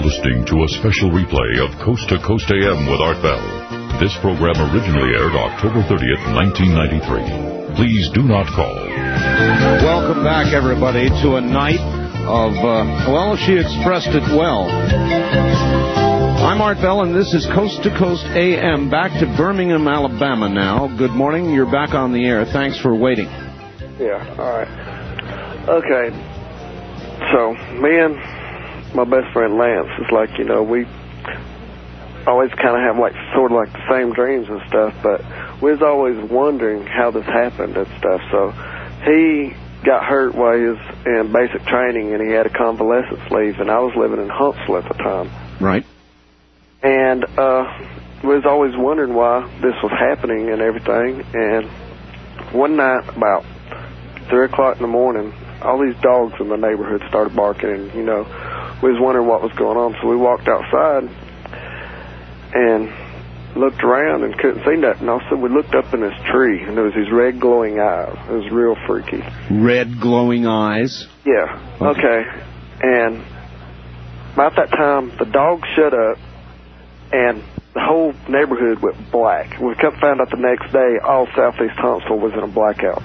listening to a special replay of Coast to Coast AM with Art Bell. This program originally aired October 30th, 1993. Please do not call. Welcome back, everybody, to a night of, well, she expressed it well. I'm Art Bell, and this is Coast to Coast AM, back to Birmingham, Alabama now. Good morning. You're back on the air. Thanks for waiting. Yeah, all right. Okay. So, me and my best friend Lance, it's like, you know, we always kind of have like sort of like the same dreams and stuff, but we was always wondering how this happened and stuff. So he got hurt while he was in basic training, and he had a convalescence leave, and I was living in Huntsville at the time. Right. And we was always wondering why this was happening and everything. And one night about 3 o'clock in the morning, all these dogs in the neighborhood started barking, and, you know, we was wondering what was going on. So we walked outside and looked around and couldn't see nothing. All of a sudden we looked up in this tree, and there was these red glowing eyes. It was real freaky. Red glowing eyes? Yeah. Okay. And about that time, the dogs shut up, and the whole neighborhood went black. We found out the next day all southeast Huntsville was in a blackout.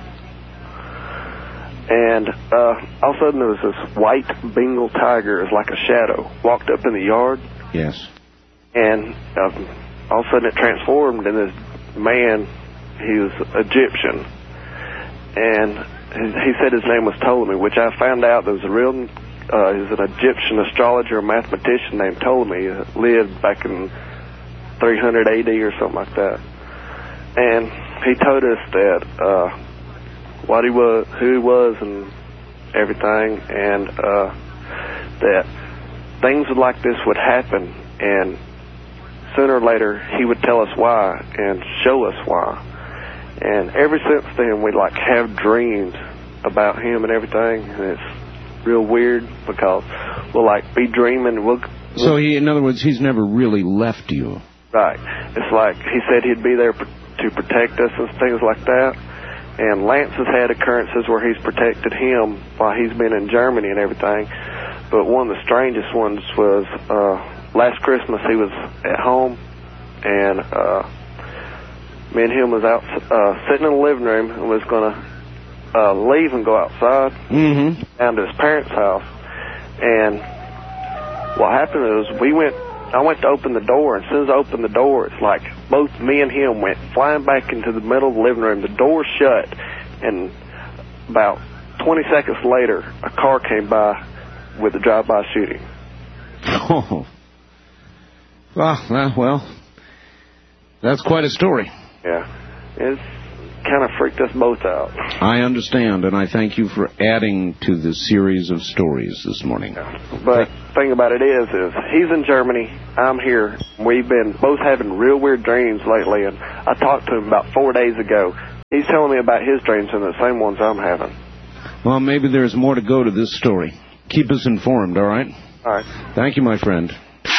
And all of a sudden there was this white Bengal tiger, as like a shadow, walked up in the yard. Yes. And all of a sudden it transformed into this man. He was Egyptian. And he said his name was Ptolemy, which I found out there was a real, he's an Egyptian astrologer or mathematician named Ptolemy, who lived back in 300 AD or something like that. And he told us that what he was, who he was, and everything, and that things like this would happen, and sooner or later he would tell us why and show us why. And ever since then we like have dreams about him and everything, and it's real weird because we'll like be dreaming. So he, in other words, he's never really left you. Right. It's like he said he'd be there to protect us and things like that. And Lance has had occurrences where he's protected him while he's been in Germany and everything. But one of the strangest ones was last Christmas he was at home, and me and him was out sitting in the living room and was going to leave and go outside down to his parents' house. And what happened was I went to open the door, and as soon as I opened the door, it's like both me and him went flying back into the middle of the living room. The door shut, and about 20 seconds later, a car came by with a drive-by shooting. Oh. Well, that's quite a story. Yeah. It's kind of freaked us both out. I understand, and I thank you for adding to the series of stories this morning. Yeah. But the thing about it is he's in Germany, I'm here. We've been both having real weird dreams lately, and I talked to him about 4 days ago. He's telling me about his dreams and the same ones I'm having. Well, maybe there's more to go to this story. Keep us informed, all right? All right. Thank you, my friend.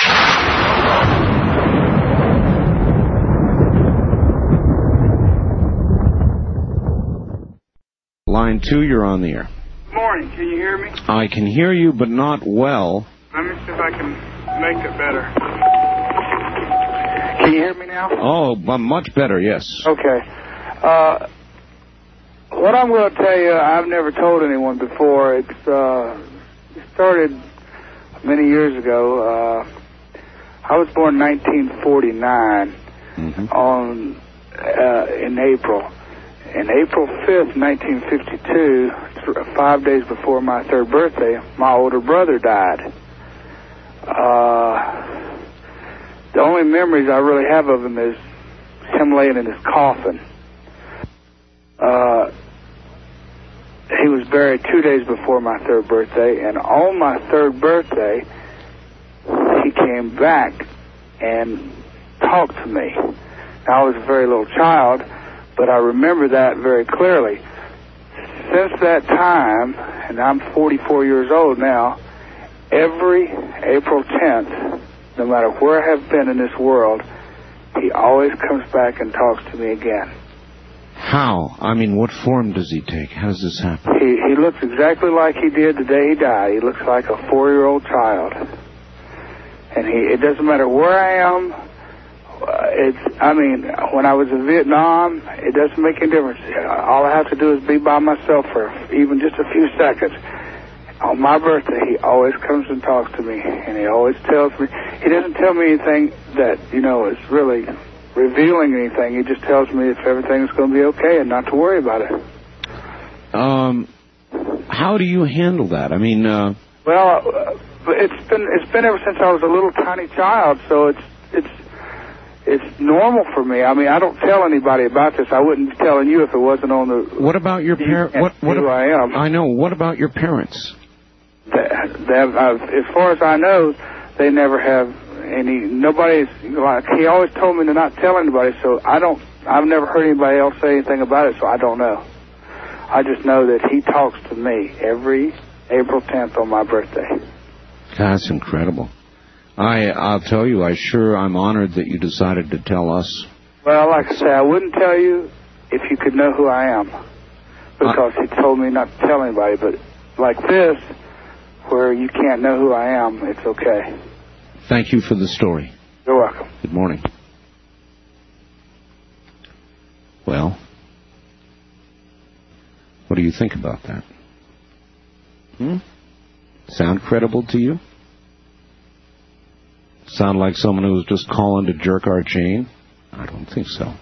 Line 2, you're on the air. Morning, can you hear me? I can hear you, but not well. Let me see if I can make it better. Can you hear me now? Oh, much better, yes. Okay. What I'm going to tell you, I've never told anyone before. It started many years ago. I was born in 1949 in April. And April 5th, 1952, 5 days before my third birthday, my older brother died. The only memories I really have of him is him laying in his coffin. He was buried 2 days before my third birthday, and on my third birthday, he came back and talked to me. Now, I was a very little child, but I remember that very clearly. Since that time, and I'm 44 years old now, every April 10th, no matter where I have been in this world, he always comes back and talks to me again. How? I mean, what form does he take? How does this happen? He looks exactly like he did the day he died. He looks like a 4-year-old child. And it doesn't matter where I am. When I was in Vietnam, it doesn't make any difference. All I have to do is be by myself for even just a few seconds. On my birthday, he always comes and talks to me, and he always tells me. He doesn't tell me anything that, is really revealing anything. He just tells me if everything's going to be okay and not to worry about it. How do you handle that? It's been ever since I was a little tiny child, so it's normal for me. I don't tell anybody about this. I wouldn't be telling you if it wasn't on the... What about your parents? Who I am. I know. What about your parents? As far as I know, they never have any... Nobody's... he always told me to not tell anybody, so I've never heard anybody else say anything about it, so I don't know. I just know that he talks to me every April 10th on my birthday. That's incredible. I'll tell you, I'm honored that you decided to tell us. Well, like I say, I wouldn't tell you if you could know who I am, because he told me not to tell anybody. But like this, where you can't know who I am, it's okay. Thank you for the story. You're welcome. Good morning. Well, what do you think about that? Sound credible to you? Sound like someone who was just calling to jerk our chain? I don't think so.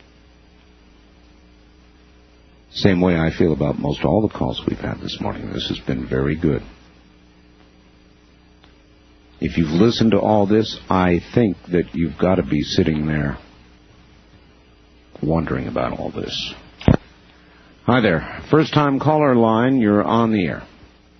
Same way I feel about most all the calls we've had this morning. This has been very good. If you've listened to all this, I think that you've got to be sitting there wondering about all this. Hi there. First time caller line, you're on the air.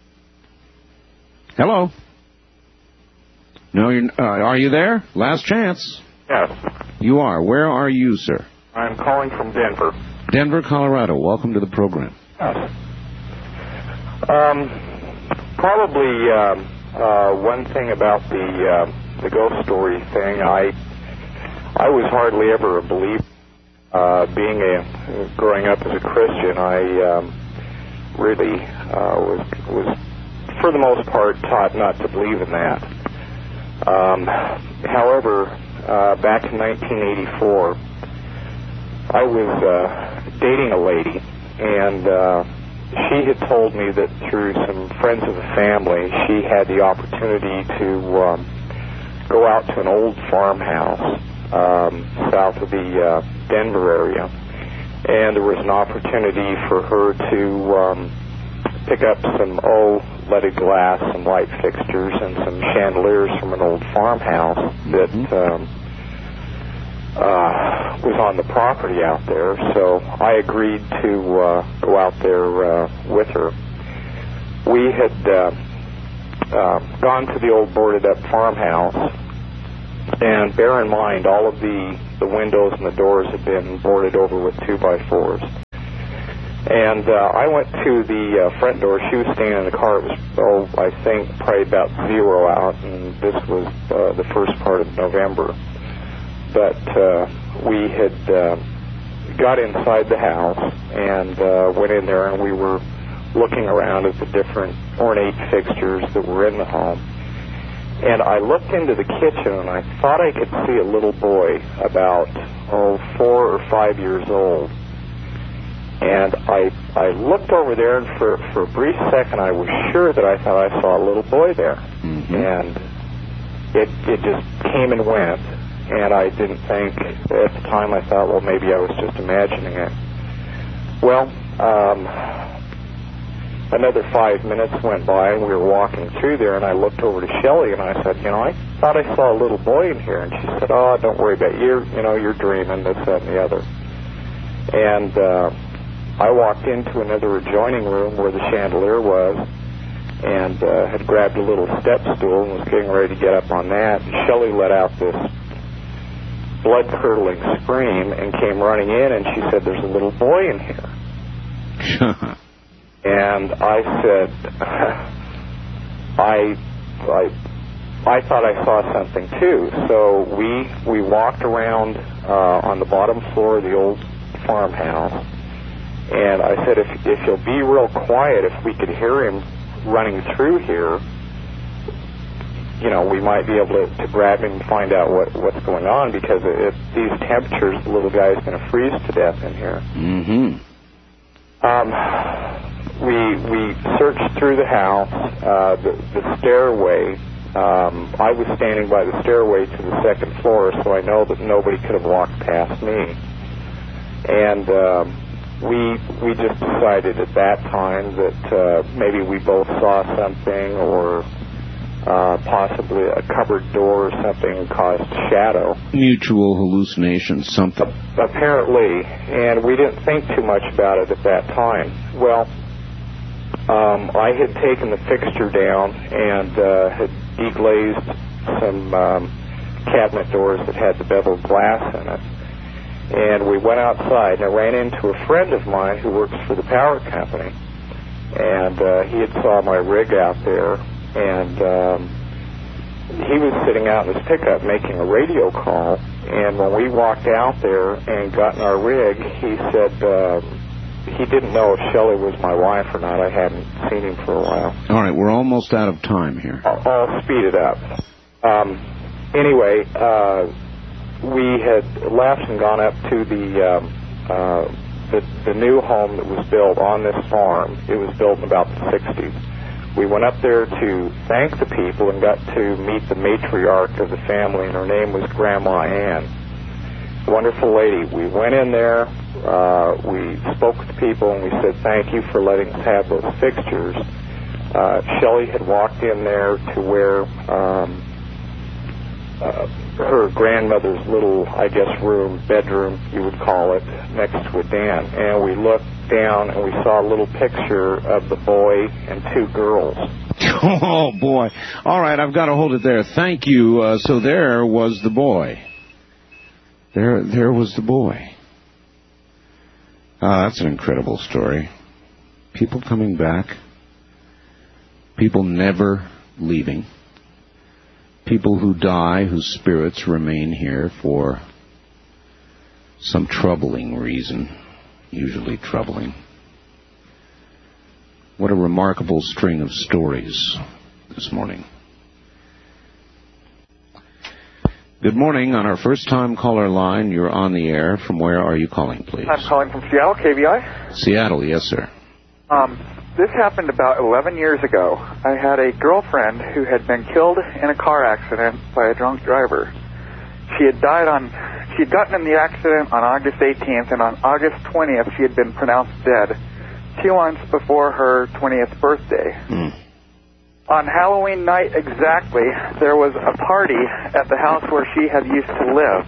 Hello? No, are you there? Last chance. Yes. You are. Where are you, sir? I'm calling from Denver. Denver, Colorado. Welcome to the program. Yes. Probably one thing about the ghost story thing, I was hardly ever a believer. Growing up as a Christian, I really was for the most part taught not to believe in that. However, back in 1984, I was dating a lady, and she had told me that through some friends of the family, she had the opportunity to go out to an old farmhouse south of the Denver area, and there was an opportunity for her to pick up some leaded glass, some light fixtures, and some chandeliers from an old farmhouse that was on the property out there. So I agreed to go out there with her. We had gone to the old boarded-up farmhouse, and bear in mind, all of the windows and the doors had been boarded over with 2x4s. And I went to the front door. She was staying in the car. It was, I think, probably about 0 out, and this was the first part of November. But we had got inside the house and went in there, and we were looking around at the different ornate fixtures that were in the home. And I looked into the kitchen, and I thought I could see a little boy about 4 or 5 years old. And I looked over there, and for a brief second, I was sure that I thought I saw a little boy there. And it just came and went, and I didn't think, at the time I thought, well, maybe I was just imagining it. Well, another 5 minutes went by, and we were walking through there, and I looked over to Shelley, and I said, I thought I saw a little boy in here. And she said, don't worry about it. You're dreaming, this, that, and the other. And I walked into another adjoining room where the chandelier was, and had grabbed a little step stool and was getting ready to get up on that. And Shelley let out this blood-curdling scream and came running in, and she said, there's a little boy in here. And I said, I thought I saw something too. So we walked around on the bottom floor of the old farmhouse, and I said, if you'll be real quiet, if we could hear him running through here, we might be able to grab him and find out what's going on, because at these temperatures, the little guy's going to freeze to death in here. Mm-hmm. We searched through the house, the stairway. I was standing by the stairway to the second floor, so I know that nobody could have walked past me. And we just decided at that time that maybe we both saw something, or possibly a cupboard door or something caused shadow. Mutual hallucination, something. Apparently, and we didn't think too much about it at that time. Well, I had taken the fixture down and had deglazed some cabinet doors that had the beveled glass in it. And we went outside, and I ran into a friend of mine who works for the power company. And he had saw my rig out there, and he was sitting out in his pickup making a radio call. And when we walked out there and got in our rig, he said he didn't know if Shelley was my wife or not. I hadn't seen him for a while. All right, we're almost out of time here. I'll speed it up. Anyway, we had left and gone up to the new home that was built on this farm. It was built in about the 60s. We went up there to thank the people and got to meet the matriarch of the family, and her name was Grandma Ann. Wonderful lady. We went in there, we spoke with the people, and we said thank you for letting us have those fixtures. Shelley had walked in there to where her grandmother's little, I guess, bedroom, you would call it, next to a den. And we looked down and we saw a little picture of the boy and two girls. Oh, boy. All right, I've got to hold it there. Thank you. So there was the boy. There was the boy. That's an incredible story. People coming back. People never leaving. People who die, whose spirits remain here for some troubling reason, usually troubling. What a remarkable string of stories this morning. Good morning. On our first-time caller line, you're on the air. From where are you calling, please? I'm calling from Seattle, KVI. Seattle, yes, sir. This happened about 11 years ago. I had a girlfriend who had been killed in a car accident by a drunk driver. She had gotten in the accident on August 18th, and on August 20th she had been pronounced dead 2 months before her 20th birthday. On Halloween night exactly, there was a party at the house where she had used to live.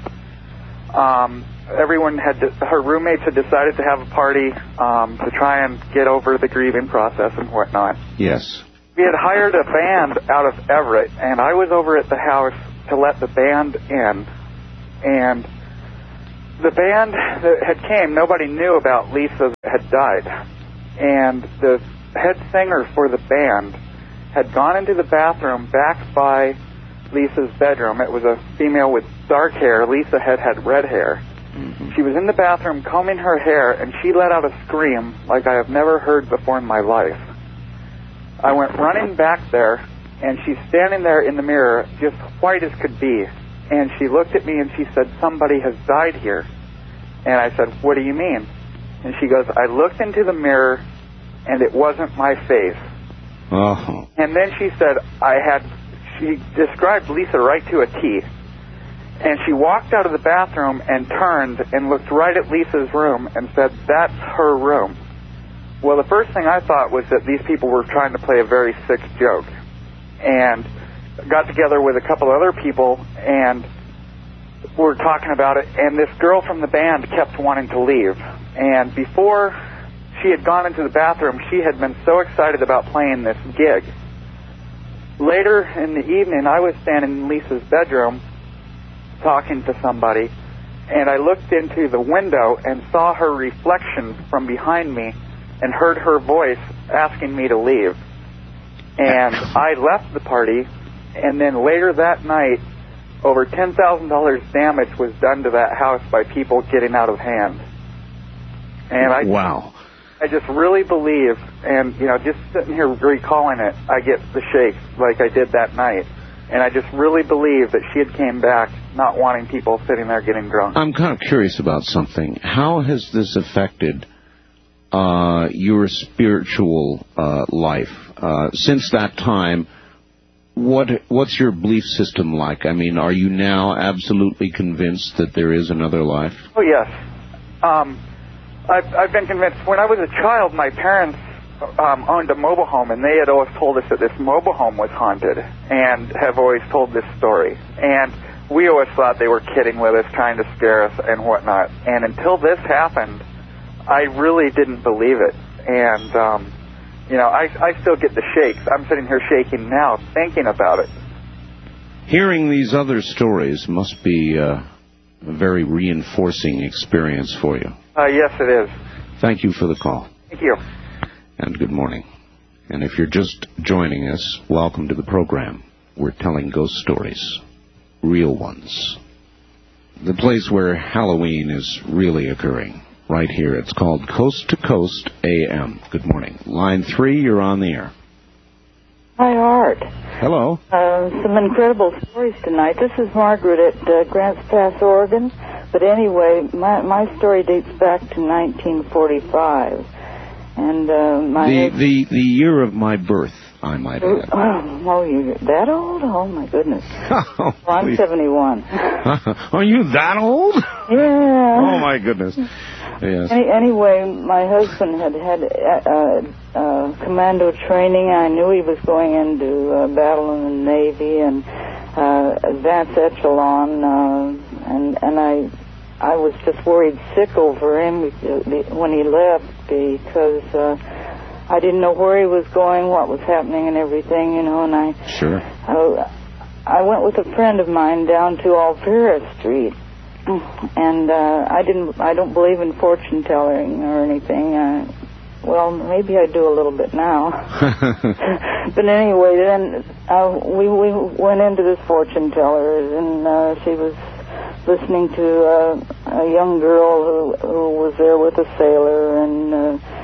Her roommates had decided to have a party to try and get over the grieving process and whatnot. Yes. We had hired a band out of Everett, and I was over at the house to let the band in. And the band that had came, nobody knew about Lisa that had died. And the head singer for the band had gone into the bathroom back by Lisa's bedroom. It was a female with dark hair. Lisa had red hair. She was in the bathroom combing her hair, and she let out a scream like I have never heard before in my life. I went running back there, and she's standing there in the mirror, just white as could be. And she looked at me and she said, "Somebody has died here." And I said, "What do you mean?" And she goes, "I looked into the mirror, and it wasn't my face." Oh. And then she said, she described Lisa right to a T. And she walked out of the bathroom and turned and looked right at Lisa's room and said, "That's her room." Well, the first thing I thought was that these people were trying to play a very sick joke. And got together with a couple other people and were talking about it. And this girl from the band kept wanting to leave. And before she had gone into the bathroom, she had been so excited about playing this gig. Later in the evening, I was standing in Lisa's bedroom talking to somebody, and I looked into the window and saw her reflection from behind me and heard her voice asking me to leave. And I left the party, and then later that night, over $10,000 damage was done to that house by people getting out of hand. And wow. I just really believe, and, just sitting here recalling it, I get the shakes like I did that night. And I just really believe that she had came back not wanting people sitting there getting drunk. I'm kind of curious about something. How has this affected your spiritual life? Since that time, what's your belief system like? I mean, are you now absolutely convinced that there is another life? Oh, yes. I've been convinced. When I was a child, my parents owned a mobile home, and they had always told us that this mobile home was haunted, and have always told this story. And we always thought they were kidding with us, trying to scare us and whatnot. And until this happened, I really didn't believe it. And, I still get the shakes. I'm sitting here shaking now thinking about it. Hearing these other stories must be a very reinforcing experience for you. Yes, it is. Thank you for the call. Thank you. And good morning. And if you're just joining us, welcome to the program. We're telling ghost stories, real ones. The place where Halloween is really occurring, right here. It's called Coast to Coast AM. Good morning. Line 3, you're on the air. Hi, Art. Hello. Some incredible stories tonight. This is Margaret at Grants Pass, Oregon. But anyway, my story dates back to 1945. And the year of my birth, I might add. Oh, you're that old? Oh, my goodness. Well, I'm 71. Are you that old? Yeah. Oh, my goodness. Yes. Anyway, my husband had commando training. I knew he was going into battle in the Navy and advanced echelon, and I was just worried sick over him when he left because I didn't know where he was going, what was happening and everything, and I went with a friend of mine down to Alvera Street, and I don't believe in fortune telling or anything. Well, maybe I do a little bit now. But anyway, then we went into this fortune teller, and she was listening to a young girl who was there with a sailor, and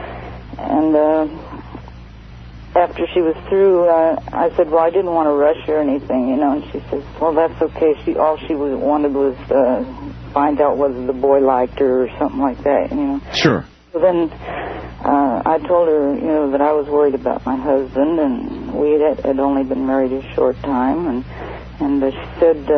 after she was through, I said, well, I didn't want to rush her or anything, and she says, well, that's okay. All she wanted was find out whether the boy liked her or something like that, Sure. So then I told her, that I was worried about my husband, and we had only been married a short time, and she said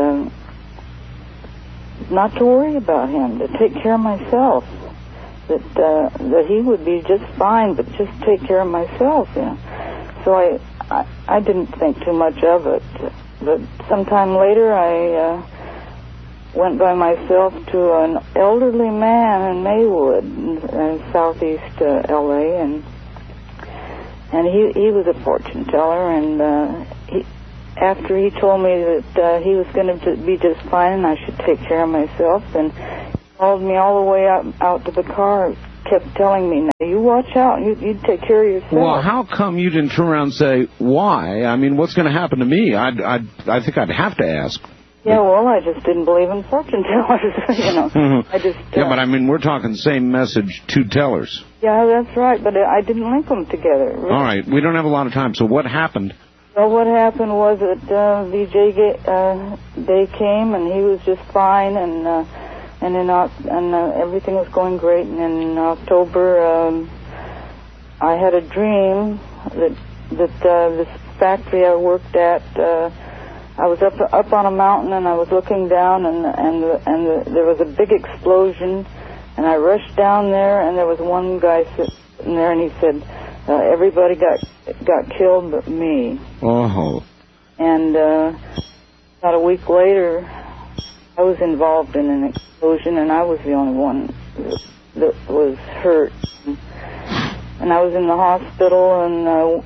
not to worry about him, to take care of myself, that he would be just fine, but just take care of myself. So I didn't think too much of it. But sometime later, I went by myself to an elderly man in Maywood, in southeast L.A., and he was a fortune teller, and after he told me that he was going to be just fine and I should take care of myself, and he called me all the way out to the car, kept telling me, now, you watch out, you take care of yourself. Well, how come you didn't turn around and say, why? I mean, what's going to happen to me? I think I'd have to ask. Yeah, well, I just didn't believe in fortune tellers, Mm-hmm. Yeah, but I mean, we're talking same message, two tellers. Yeah, that's right, but I didn't link them together. Really. All right, we don't have a lot of time, so what happened? Well, what happened was that VJ day came, and he was just fine, and everything was going great. And in October, I had a dream that this factory I worked at, I was up on a mountain, and I was looking down, and there was a big explosion, and I rushed down there, and there was one guy sitting there, and he said, everybody got killed but me. Oh. And about a week later, I was involved in an explosion, and I was the only one that was hurt. And I was in the hospital, and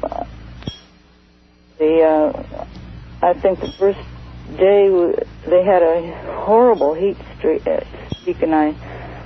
I think the first day they had a horrible heat streak, and I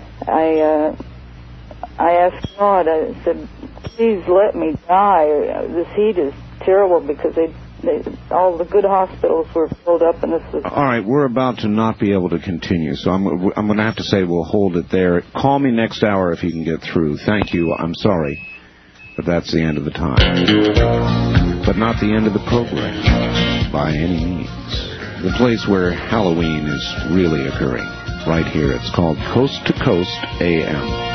asked God, I said, please let me die. This heat is terrible, because all the good hospitals were filled up, and this was... All right, we're about to not be able to continue, so I'm going to have to say we'll hold it there. Call me next hour if you can get through. Thank you. I'm sorry, but that's the end of the time. But not the end of the program. by any means. The place where Halloween is really occurring. Right here. It's called Coast to Coast AM.